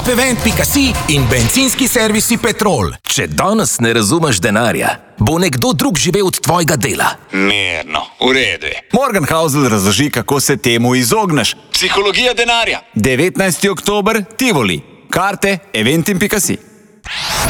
shopevent.si in bencinski servisi Petrol. Če danes ne razumeš denarja, bo nekdo drug živel od tvojega dela. Mirno, v redu je. Morgenhausl razloži, kako se temu izogneš. Psihologija denarja. 19. oktober, Tivoli. Karte eventim.si.